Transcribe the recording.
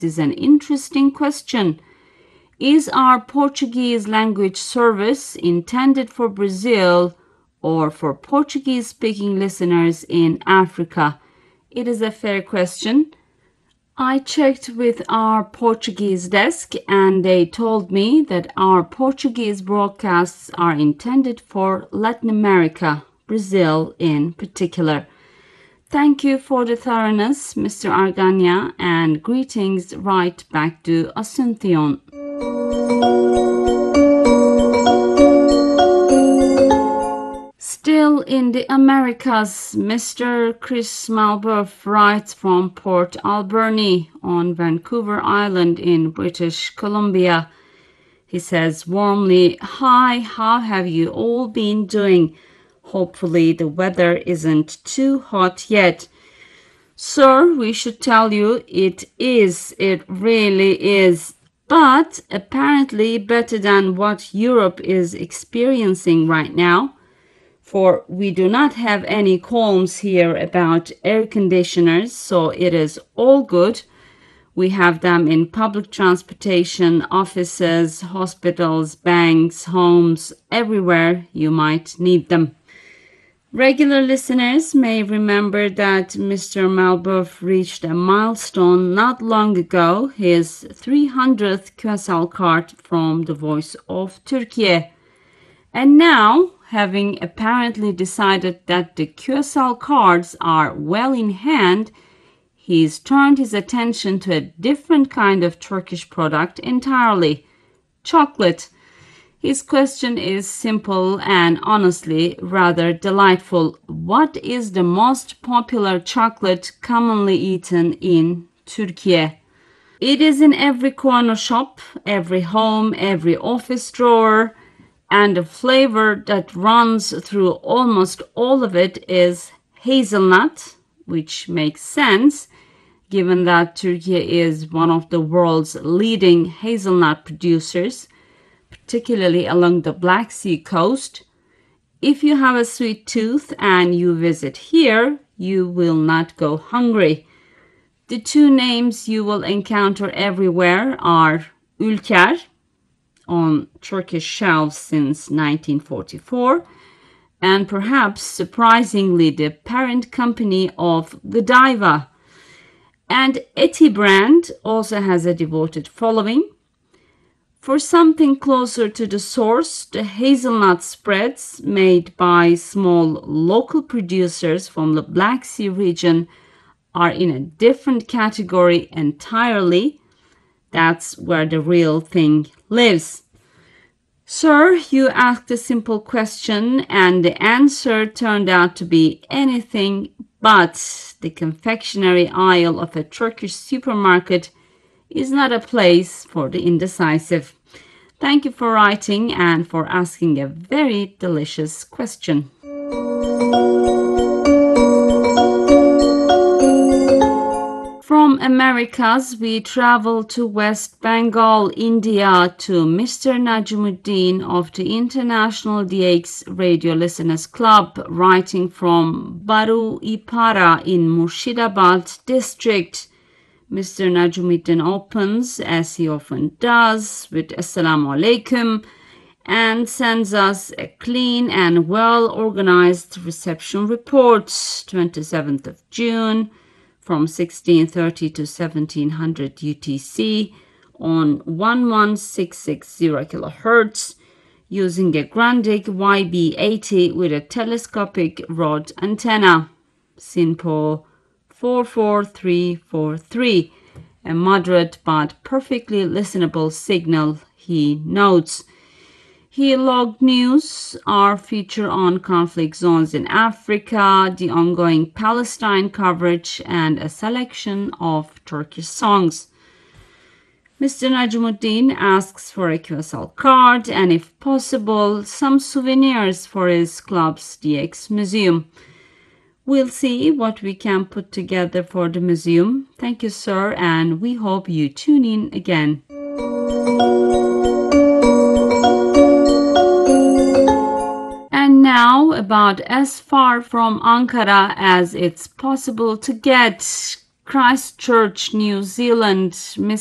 is an interesting question. Is our Portuguese language service intended for Brazil or for Portuguese-speaking listeners in Africa? It is a fair question. I checked with our Portuguese desk and they told me that our Portuguese broadcasts are intended for Latin America, Brazil in particular. Thank you for the thoroughness, Mr. Argania, and greetings right back to Asuncion. Still in the Americas, Mr. Chris Malbeuf writes from Port Alberni on Vancouver Island in British Columbia. He says warmly, "Hi, how have you all been doing? Hopefully the weather isn't too hot yet." Sir, we should tell you it is. It really is. But apparently better than what Europe is experiencing right now. For we do not have any qualms here about air conditioners, so it is all good. We have them in public transportation, offices, hospitals, banks, homes, everywhere you might need them. Regular listeners may remember that Mr. Malbeuf reached a milestone not long ago, his 300th QSL card from the Voice of Turkey. And now, having apparently decided that the QSL cards are well in hand, he's turned his attention to a different kind of Turkish product entirely: chocolate. His question is simple and honestly rather delightful. What is the most popular chocolate commonly eaten in Turkey? It is in every corner shop, every home, every office drawer, and the flavor that runs through almost all of it is hazelnut, which makes sense given that Turkey is one of the world's leading hazelnut producers, particularly along the Black Sea coast. If you have a sweet tooth and you visit here, you will not go hungry. The two names you will encounter everywhere are Ülker, on Turkish shelves since 1944, and perhaps surprisingly the parent company of Godiva. And Eti brand also has a devoted following. For something closer to the source, the hazelnut spreads made by small local producers from the Black Sea region are in a different category entirely. That's where the real thing lives. Sir, you asked a simple question and the answer turned out to be anything but. The confectionery aisle of a Turkish supermarket is not a place for the indecisive. Thank you for writing and for asking a very delicious question. From Americas, we travel to West Bengal, India, to Mr. Najmuddin of the International DX Radio Listeners Club, writing from Baru-Ipara in Murshidabad district. Mr. Najmuddin opens, as he often does, with Assalamu alaikum and sends us a clean and well-organized reception report, 27th of June, from 1630 to 1700 UTC on 11660 kHz using a Grundig YB80 with a telescopic rod antenna, SINPO 44343, a moderate but perfectly listenable signal, he notes. He logged news, our feature on conflict zones in Africa, the ongoing Palestine coverage, and a selection of Turkish songs. Mr. Najmuddin asks for a QSL card and, if possible, some souvenirs for his club's DX museum. We'll see what we can put together for the museum. Thank you, sir, and we hope you tune in again. And now, about as far from Ankara as it's possible to get, Christchurch, New Zealand,